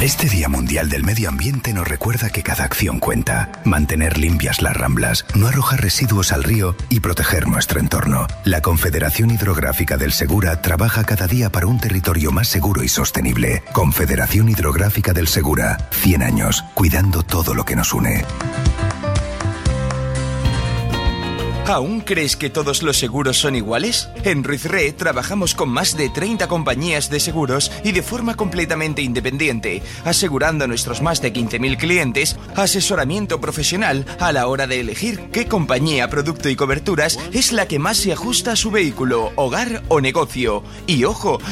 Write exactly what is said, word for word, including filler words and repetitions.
Este Día Mundial del Medio Ambiente nos recuerda que cada acción cuenta. Mantener limpias las ramblas, no arrojar residuos al río y proteger nuestro entorno. La Confederación Hidrográfica del Segura trabaja cada día para un territorio más seguro y sostenible. Confederación Hidrográfica del Segura. cien años, cuidando todo lo que nos une. ¿Aún crees que todos los seguros son iguales? En Ruiz Re trabajamos con más de treinta compañías de seguros y de forma completamente independiente, asegurando a nuestros más de quince mil clientes asesoramiento profesional a la hora de elegir qué compañía, producto y coberturas es la que más se ajusta a su vehículo, hogar o negocio. Y ojo,